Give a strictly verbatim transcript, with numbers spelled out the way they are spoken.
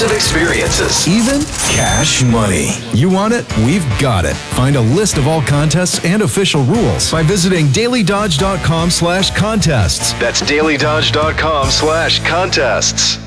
exclusive experiences, even cash money. You want it? We've got it. Find a list of all contests and official rules by visiting daily dodge dot com slash contests. That's daily dodge dot com slash contests.